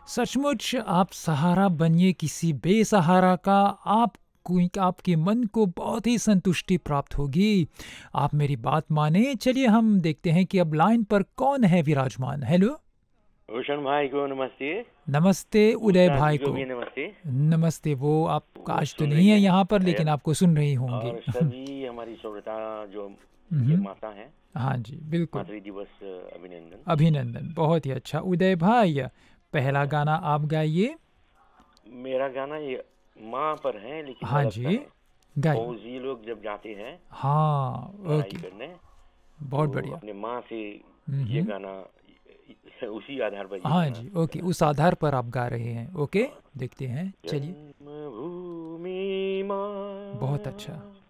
सचमुच आप सहारा बनिए किसी बेसहारा का, आपके मन को बहुत ही संतुष्टि प्राप्त होगी। आप मेरी बात माने, चलिए हम देखते हैं कि अब लाइन पर कौन है विराजमान। हेलो, रोशन भाई को नमस्ते। नमस्ते उदय गुप्ता जी भाई को को। भी नमस्ते। नमस्ते, वो आपका वो आज तो सुन नहीं रही है हैं यहाँ पर, लेकिन शायद। आपको सुन रही होंगी। और सभी हमारी श्रोता जो ये हम्म, माता हैं, हाँ जी, बिल्कुल। मातृ दिवस अभिनंदन। अभिनंदन, बहुत ही अच्छा। उदय भाई, पहला हाँ, गाना आप गाइए। मेरा गाना ये माँ पर है लेकिन हाँ अलग सा जी, है। गाइए। फौजी लोग जब जाते हैं हाँ, लड़ाई ओके, करने, बहुत तो बढ़िया। अपने माँ से ये हम्म, गाना, उसी आधार पर ये हाँ गाना जी, ओके, बना उस है। आधार पर आप गा रहे हैं। ओके, हाँ, देखते हैं, चलिए। जन्मभूमि माँ, बहुत अच्छा।